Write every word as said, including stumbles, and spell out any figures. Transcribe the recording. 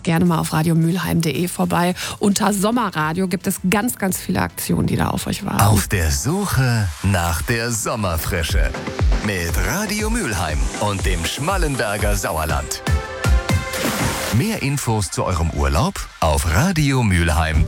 auch gerne mal auf radio mülheim punkt de vorbei. Unter Sommerradio gibt es ganz, ganz viele Aktionen, die da auf euch warten. Auf der Suche nach der Sommerfrische. Mit Radio Mülheim und dem Schmallenberger Sauerland. Mehr Infos zu eurem Urlaub auf radio mülheim